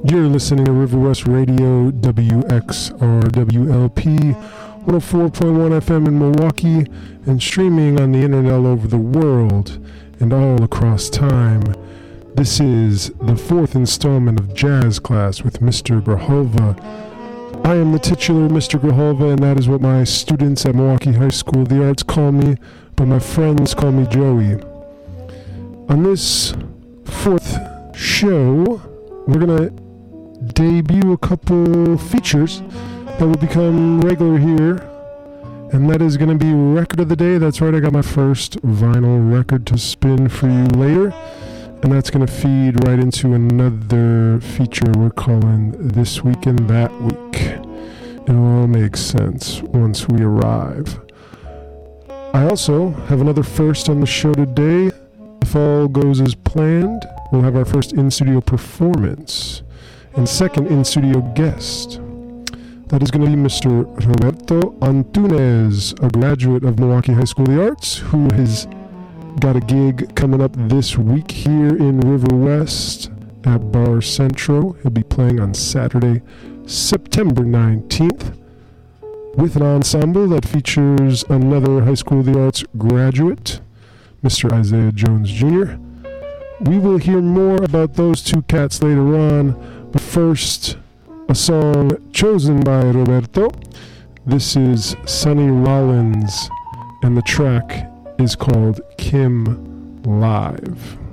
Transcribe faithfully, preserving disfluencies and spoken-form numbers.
You're listening to River West Radio, W X R W L P, one oh four point one F M in Milwaukee, and streaming on the internet all over the world and all across time. This is the fourth installment of Jazz Class with Mister Grijalva. I am the titular Mister Grijalva, and that is what my students at Milwaukee High School of the Arts call me, but my friends call me Joey. On this fourth show, we're going to debut a couple features that will become regular here, and that is going to be Record of the Day. That's right, I got my first vinyl record to spin for you later, and that's going to feed right into another feature we're calling This Week and That Week. It'll all make sense once we arrive. I also have another first on the show today. If all goes as planned, we'll have our first in-studio performance and second in-studio guest. That is going to be Mister Roberto Antunes, a graduate of Milwaukee High School of the Arts, who has got a gig coming up this week here in River West at Bar Centro. He'll be playing on Saturday, September nineteenth, with an ensemble that features another High School of the Arts graduate, Mister Isaiah Jones Junior We will hear more about those two cats later on. But first, a song chosen by Roberto. This is Sonny Rollins, and the track is called Kim Live.